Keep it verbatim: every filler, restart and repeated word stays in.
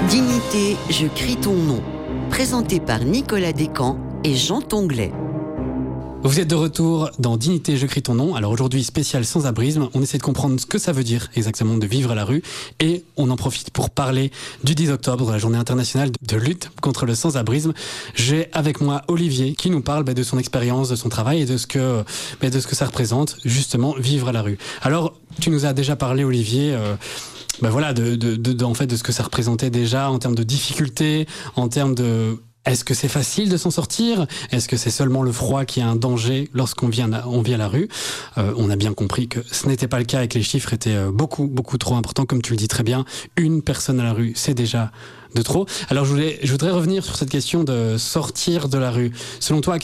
Dignité, je crie ton nom. Présenté par Nicolas Descamps et Jean Tonglet. Vous êtes de retour dans Dignité, je crie ton nom. Alors aujourd'hui, spécial sans-abrisme. On essaie de comprendre ce que ça veut dire exactement de vivre à la rue. Et on en profite pour parler du dix octobre, la journée internationale de lutte contre le sans-abrisme. J'ai avec moi Olivier qui nous parle bah, de son expérience, de son travail et de ce que, bah, de ce que ça représente, justement, vivre à la rue. Alors, tu nous as déjà parlé, Olivier... Euh, Ben voilà, de, de, de, de, en fait, de ce que ça représentait déjà en termes de difficultés, en termes de... Est-ce que c'est facile de s'en sortir ? Est-ce que c'est seulement le froid qui est un danger lorsqu'on vient, on vient à la rue ? euh, On a bien compris que ce n'était pas le cas et que les chiffres étaient beaucoup, beaucoup trop importants. Comme tu le dis très bien, une personne à la rue, c'est déjà de trop. Alors je, voulais, je voudrais revenir sur cette question de sortir de la rue. Selon toi,